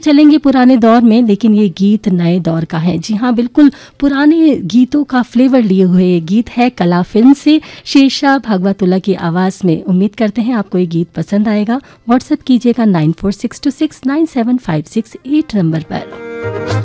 चलेंगे पुराने दौर में, लेकिन ये गीत नए दौर का है। जी हाँ, बिल्कुल पुराने गीतों का फ्लेवर लिए हुए ये गीत है कला फिल्म से, शेरशाह भागवतुल्ला की आवाज़ में। उम्मीद करते हैं आपको ये गीत पसंद आएगा। व्हाट्सएप कीजिएगा 9462697568 नंबर पर।